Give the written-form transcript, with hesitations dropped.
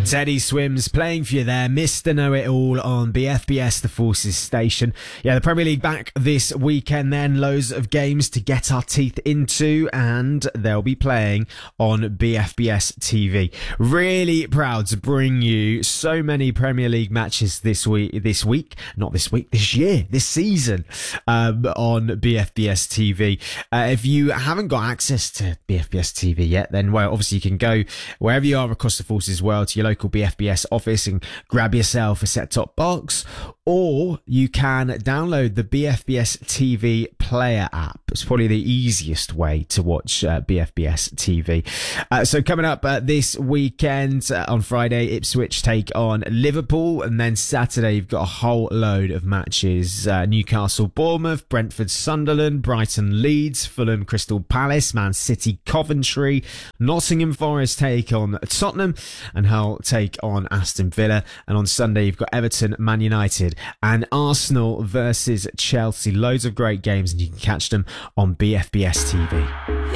Teddy Swims playing for you there, Mr. Know-It-All on BFBS The Forces station. Yeah, the Premier League back this weekend then, loads of games to get our teeth into, and they'll be playing on BFBS TV. Really proud to bring you so many Premier League matches this year, this season, on BFBS TV. If you haven't got access to BFBS TV yet, then, well, obviously you can go wherever you are across the Forces world to your local BFBS office and grab yourself a set-top box, or you can download the BFBS TV player app. It's probably the easiest way to watch BFBS TV. So coming up this weekend, on Friday, Ipswich take on Liverpool, and then Saturday you've got a whole load of matches. Newcastle Bournemouth, Brentford Sunderland, Brighton Leeds, Fulham Crystal Palace, Man City Coventry, Nottingham Forest take on Tottenham, and Hull take on Aston Villa. And on Sunday you've got Everton Man United and Arsenal versus Chelsea. Loads of great games, and you can catch them on BFBS TV.